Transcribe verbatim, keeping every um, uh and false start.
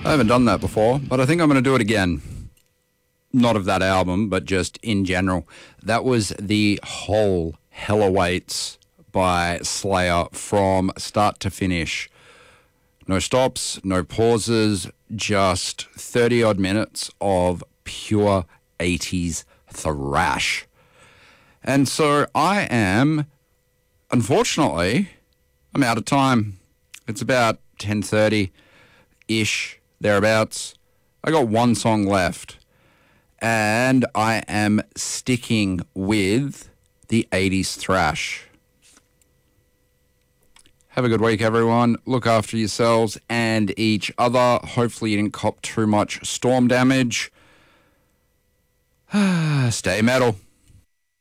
I haven't done that before, but I think I'm going to do it again. Not of that album, but just in general. That was the whole Hell Awaits by Slayer from start to finish. No stops, no pauses, just thirty-odd minutes of pure eighties thrash. And so I am, unfortunately, I'm out of time. It's about ten thirty-ish, thereabouts. I got one song left, and I am sticking with the eighties thrash. Have a good week, everyone. Look after yourselves and each other. Hopefully you didn't cop too much storm damage. Stay metal.